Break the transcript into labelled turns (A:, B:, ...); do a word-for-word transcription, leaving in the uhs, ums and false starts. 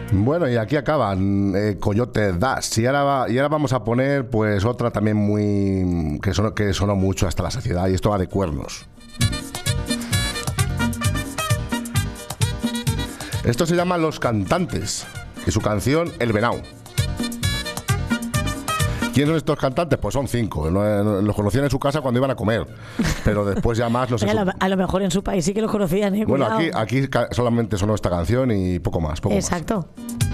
A: Bueno, y aquí acaban eh, Coyote Dash. Y ahora, va, y ahora vamos a poner pues otra también muy... que sonó, que sonó mucho hasta la saciedad, y esto va de cuernos. Esto se llama Los Cantantes y su canción El Venao. ¿Quiénes son estos cantantes? Pues son cinco. Los conocían en su casa cuando iban a comer, pero después ya más no sé.
B: A lo, a lo mejor en su país sí que los conocían, ¿eh?
A: Bueno,
B: Cuidado.
A: aquí, aquí solamente sonó esta canción y poco más. Poco
B: Exacto.
A: Más.